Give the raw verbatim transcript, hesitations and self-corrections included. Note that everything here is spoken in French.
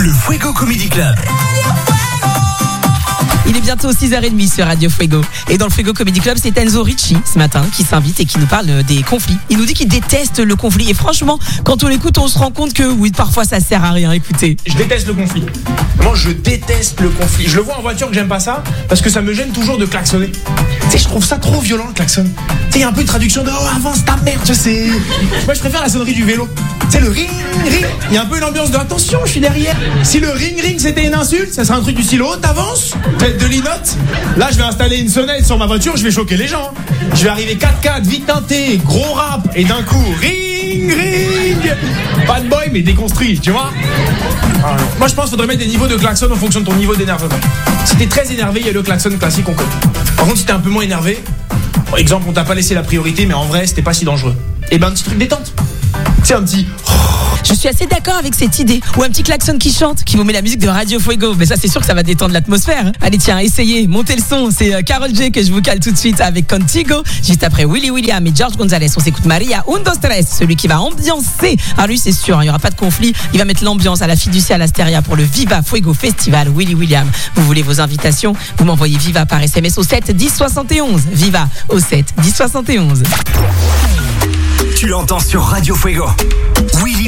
Le Fuego Comedy Club. Il est bientôt six heures trente sur Radio Fuego. Et dans le Fuego Comedy Club, c'est Enzo Ricci ce matin qui s'invite et qui nous parle des conflits. Il nous dit qu'il déteste le conflit. Et franchement, quand on l'écoute, on se rend compte que oui, parfois ça sert à rien. Écoutez. Je déteste le conflit. Moi, je déteste le conflit. Je le vois en voiture que j'aime pas ça parce que ça me gêne toujours de klaxonner. Tu sais, je trouve ça trop violent le klaxon. Tu sais, il y a un peu de traduction de oh, avance ta merde, je sais. Moi, je préfère la sonnerie du vélo. Tu sais, le ring, ring. Il y a un peu une ambiance de attention, je suis derrière. Si le ring, ring c'était une insulte, ça serait un truc du style oh, t'avances, tête de linotte. Là, je vais installer une sonnette sur ma voiture, je vais choquer les gens. Je vais arriver quatre quatre, vite teinté, gros rap, et d'un coup, ring, ring. Bad boy, mais déconstruit, tu vois. Ah, moi, je pense qu'il faudrait mettre des niveaux de klaxon en fonction de ton niveau d'énervement. Si t'es très énervé, il y a le klaxon classique, on connaît. Par contre, si t'es un peu moins énervé, par exemple, on t'a pas laissé la priorité, mais en vrai, c'était pas si dangereux. Et ben, un petit truc détente. C'est un petit. Je suis assez d'accord avec cette idée. Ou un petit klaxon qui chante, qui vous met la musique de Radio Fuego. Mais ça, c'est sûr que ça va détendre l'atmosphère. Allez, tiens, essayez, montez le son. C'est Karol J que je vous cale tout de suite avec Contigo. Juste après Willy William et George Gonzalez, on s'écoute Maria Un, Dos, Tres, celui qui va ambiancer. Alors lui, c'est sûr, il n'y aura pas de conflit. Il va mettre l'ambiance à la fiducia à l'Asteria pour le Viva Fuego Festival Willy William. Vous voulez vos invitations? Vous m'envoyez Viva par S M S au sept dix soixante et onze. Viva au sept dix soixante et onze. Tu l'entends sur Radio Fuego. Willy